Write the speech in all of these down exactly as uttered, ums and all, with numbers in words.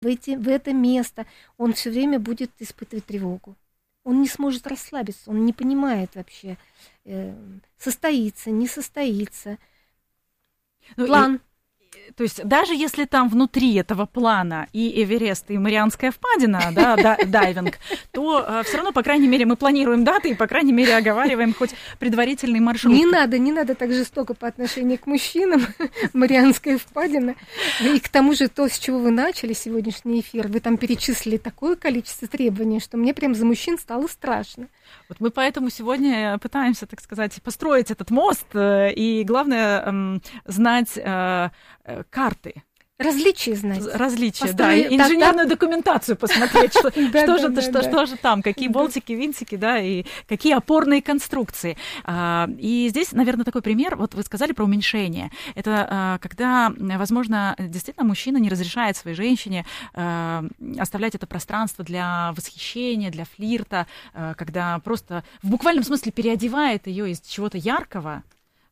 в, эти, в это место, он все время будет испытывать тревогу. Он не сможет расслабиться, он не понимает вообще, э, состоится, не состоится. Ну, План. И... То есть даже если там внутри этого плана и Эверест, и Марианская впадина, да, да, дайвинг, то э, все равно, по крайней мере, мы планируем даты и, по крайней мере, оговариваем хоть предварительный маршрут. Не надо, не надо так жестоко по отношению к мужчинам, Марианская впадина. И к тому же то, с чего вы начали сегодняшний эфир, вы там перечислили такое количество требований, что мне прям за мужчин стало страшно. Вот мы поэтому сегодня пытаемся, так сказать, построить этот мост, и главное эм, знать э, карты. Различия знать. Различия, Построить, да, и инженерную так, документацию посмотреть, что, да, что, да, же, да, что, да. что же там, какие болтики, винтики, да, и какие опорные конструкции. И здесь, наверное, такой пример, вот вы сказали про уменьшение. Это когда, возможно, действительно мужчина не разрешает своей женщине оставлять это пространство для восхищения, для флирта, когда просто в буквальном смысле переодевает ее из чего-то яркого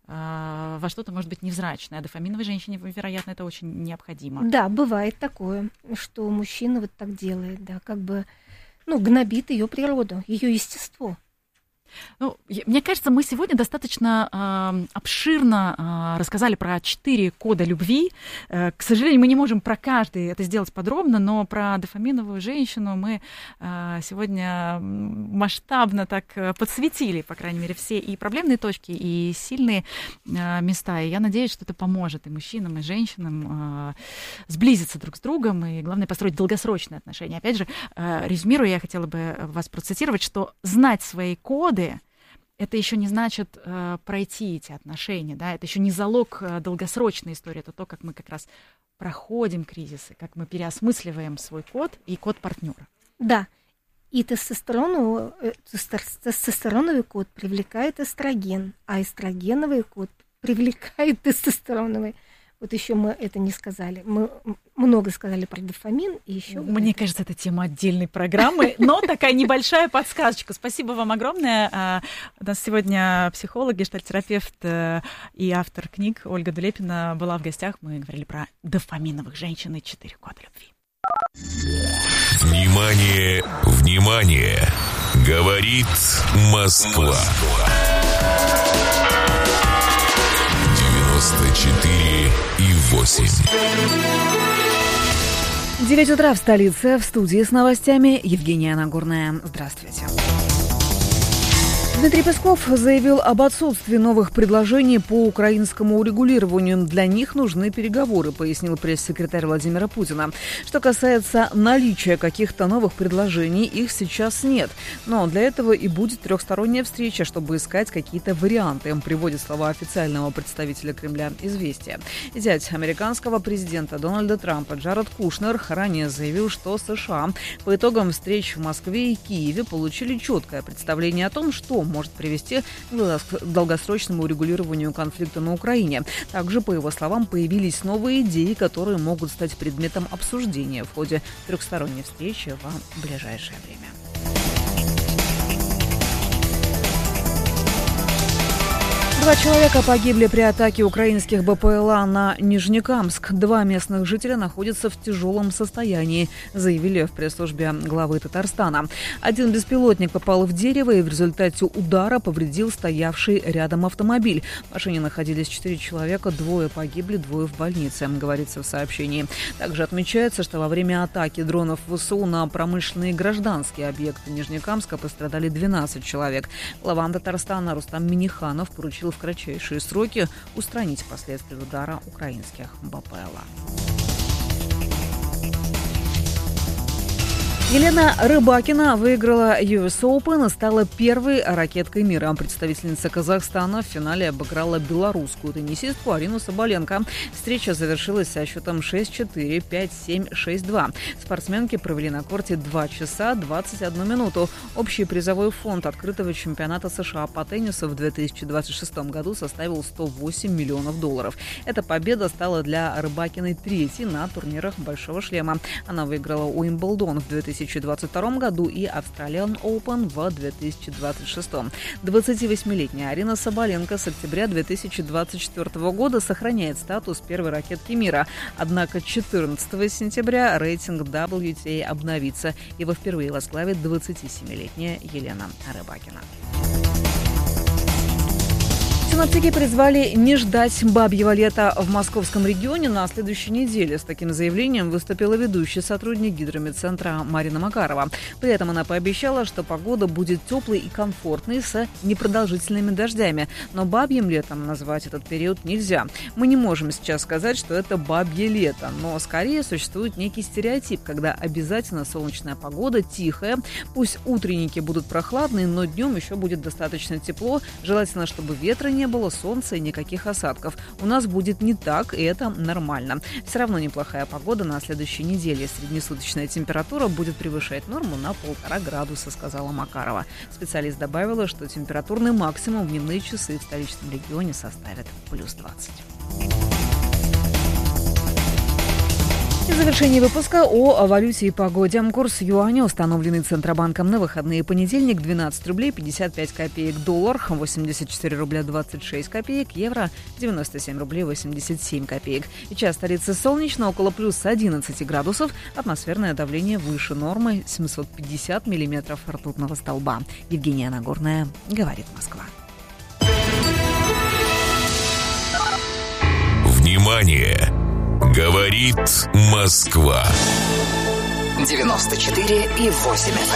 во что-то, может быть, невзрачное. А дофаминовой женщине, вероятно, это очень необходимо. Да, бывает такое, что мужчина вот так делает, да, как бы, ну, гнобит ее природу, ее естество. Ну, мне кажется, мы сегодня достаточно э, обширно э, рассказали про четыре кода любви. Э, к сожалению, мы не можем про каждый это сделать подробно, но про дофаминовую женщину мы э, сегодня масштабно так подсветили, по крайней мере, все и проблемные точки, и сильные э, места. И я надеюсь, что это поможет и мужчинам, и женщинам э, сблизиться друг с другом, и, главное, построить долгосрочные отношения. Опять же, э, резюмируя, я хотела бы вас процитировать, что знать свои коды это еще не значит э, пройти эти отношения, да, это еще не залог э, долгосрочной истории, это то, как мы как раз проходим кризисы, как мы переосмысливаем свой код и код партнера. Да, и тестостероновый, тестостероновый код привлекает эстроген, а эстрогеновый код привлекает тестостероновый. Вот еще мы это не сказали. Мы много сказали про дофамин и еще. Мне это. кажется, это тема отдельной программы, но такая небольшая подсказочка. Спасибо вам огромное. У нас сегодня психолог, гештальт-терапевт и автор книг Ольга Дулепина была в гостях. Мы говорили про дофаминовых женщин и четыре кода любви. Внимание, внимание! Говорит Москва. девяносто четыре и восемь. девять утра в столице. В студии с новостями Евгения Нагорная. Здравствуйте. Дмитрий Песков заявил об отсутствии новых предложений по украинскому урегулированию. Для них нужны переговоры, пояснил пресс-секретарь Владимира Путина. Что касается наличия каких-то новых предложений, их сейчас нет. Но для этого и будет трехсторонняя встреча, чтобы искать какие-то варианты, приводит слова официального представителя Кремля «Известия». Зять американского президента Дональда Трампа Джаред Кушнер ранее заявил, что США по итогам встреч в Москве и Киеве получили четкое представление о том, что может привести к долгосрочному урегулированию конфликта на Украине. Также, по его словам, появились новые идеи, которые могут стать предметом обсуждения в ходе трехсторонней встречи в ближайшее время. Два человека погибли при атаке украинских БПЛА на Нижнекамск. Два местных жителя находятся в тяжелом состоянии, заявили в пресс-службе главы Татарстана. Один беспилотник попал в дерево и в результате удара повредил стоявший рядом автомобиль. В машине находились четыре человека, двое погибли, двое в больнице, говорится в сообщении. Также отмечается, что во время атаки дронов ВСУ на промышленные и гражданские объекты Нижнекамска пострадали двенадцать человек. Глава Татарстана Рустам Минниханов поручил в кратчайшие сроки устранить последствия удара украинских БПЛА. Елена Рыбакина выиграла ю эс Open и стала первой ракеткой мира. Представительница Казахстана в финале обыграла белорусскую теннисистку Арину Соболенко. Встреча завершилась со счетом шесть-четыре, пять-семь, шесть-два. Спортсменки провели на корте два часа двадцать одну минуту. Общий призовой фонд открытого чемпионата США по теннису в две тысячи двадцать шестом году составил сто восемь миллионов долларов. Эта победа стала для Рыбакиной третьей на турнирах «Большого шлема». Она выиграла Уимблдон в две тысячи тысячи двадцать втором году и Australian Open в две тысячи двадцать шестом. двадцативосьмилетняя Арина Соболенко с октября две тысячи двадцать четвёртого года сохраняет статус первой ракетки мира. Однако четырнадцатого сентября рейтинг дабл ю ти эй обновится. Его впервые возглавит двадцатисемилетняя Елена Рыбакина. Синоптики призвали не ждать бабьего лета в московском регионе на следующей неделе. С таким заявлением выступила ведущий сотрудник гидрометцентра Марина Макарова. При этом она пообещала, что погода будет теплой и комфортной с непродолжительными дождями. Но бабьим летом назвать этот период нельзя. Мы не можем сейчас сказать, что это бабье лето, но скорее существует некий стереотип, когда обязательно солнечная погода, тихая. Пусть утренники будут прохладные, но днем еще будет достаточно тепло. Желательно, чтобы ветра не было, солнца и никаких осадков. У нас будет не так, и это нормально. Все равно неплохая погода на следующей неделе. Среднесуточная температура будет превышать норму на полтора градуса, сказала Макарова. Специалист добавила, что температурный максимум в дневные часы в столичном регионе составит плюс двадцать. И в завершении выпуска о валюте и погоде. Курс юаня, установленный Центробанком на выходные понедельник, двенадцать рублей пятьдесят пять копеек, доллар восемьдесят четыре рубля двадцать шесть копеек, евро девяносто семь рублей восемьдесят семь копеек. Сейчас столица солнечно, около плюс одиннадцать градусов, атмосферное давление выше нормы, семьсот пятьдесят миллиметров ртутного столба. Евгения Нагорная, говорит Москва. Внимание! Говорит Москва. девяносто четыре и восемь эф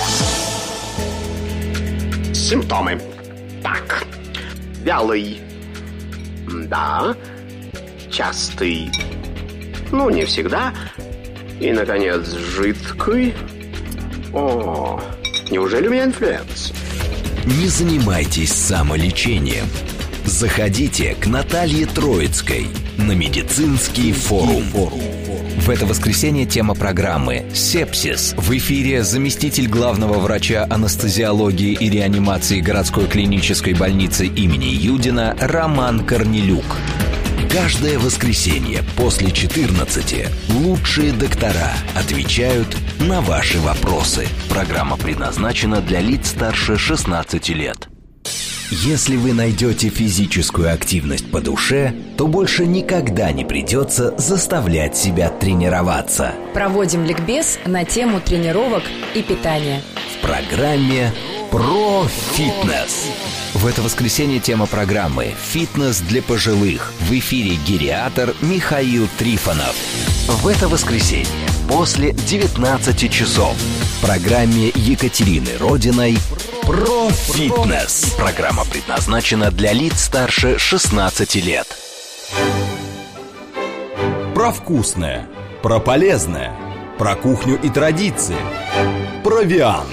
эм. Симптомы. Так. Вялый. Да. Частый. Ну, не всегда. И, наконец, жидкий. О, неужели у меня инфлюенс? Не занимайтесь самолечением. Заходите к Наталье Троицкой на медицинский форум. В это воскресенье тема программы «Сепсис». В эфире заместитель главного врача анестезиологии и реанимации городской клинической больницы имени Юдина Роман Корнелюк. Каждое воскресенье после четырнадцати лучшие доктора отвечают на ваши вопросы. Программа предназначена для лиц старше шестнадцати лет. Если вы найдете физическую активность по душе, то больше никогда не придется заставлять себя тренироваться. Проводим ликбез на тему тренировок и питания. В программе «Про фитнес». В это воскресенье тема программы «Фитнес для пожилых». В эфире гериатр Михаил Трифонов. В это воскресенье после девятнадцати часов в программе Екатерины Родиной «Про фитнес». Программа предназначена для лиц старше шестнадцати лет. Про вкусное, про полезное, про кухню и традиции. Провиант.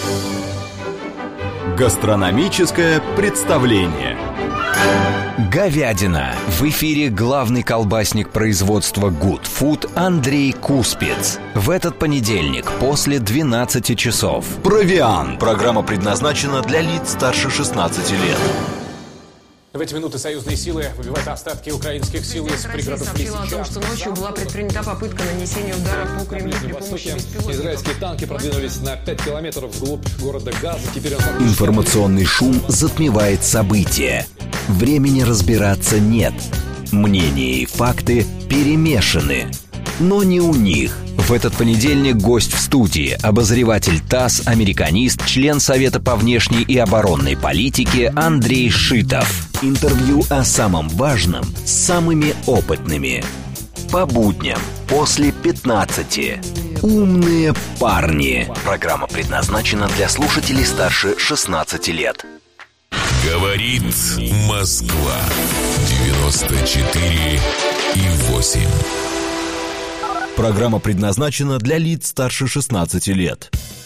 Гастрономическое представление. Говядина. В эфире главный колбасник производства Good Food Андрей Куспец. В этот понедельник после двенадцати часов. Провиант. Программа предназначена для лиц старше шестнадцати лет. В эти минуты союзные силы выбивают остатки украинских сил из пригородов Лисичанска. Сообщила о том, что ночью была предпринята попытка нанесения удара по Кремлю при помощи беспилотников. Израильские танки продвинулись на пять километров вглубь города Газа. Теперь он... Информационный шум затмевает события. Времени разбираться нет. Мнения и факты перемешаны. Но не у них. В этот понедельник гость в студии, обозреватель ТАСС, американист, член Совета по внешней и оборонной политике Андрей Шитов. Интервью о самом важном с самыми опытными. По будням после пятнадцати. Умные парни. Программа предназначена для слушателей старше шестнадцати лет. Говорит Москва. девяносто четыре и восемь. Программа предназначена для лиц старше шестнадцати лет.